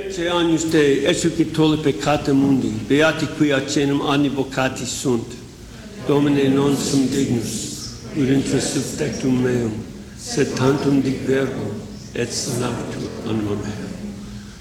Te agnus Dei, exucit tolle peccata mundi, beati qui acenum advocati sunt. Domine non sum dignus, ut intra subtectum meum, sed tantum dic verbo, et salactu anima mea.